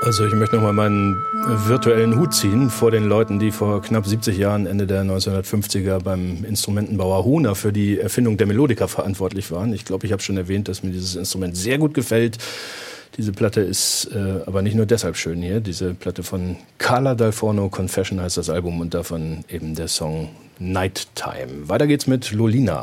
Also ich möchte nochmal meinen virtuellen Hut ziehen vor den Leuten, die vor knapp 70 Jahren, Ende der 1950er, beim Instrumentenbauer Hohner für die Erfindung der Melodica verantwortlich waren. Ich glaube, ich habe schon erwähnt, dass mir dieses Instrument sehr gut gefällt. Diese Platte ist aber nicht nur deshalb schön hier. Diese Platte von Carla Dal Forno, Confession heißt das Album, und davon eben der Song Nighttime. Weiter geht's mit Lolina.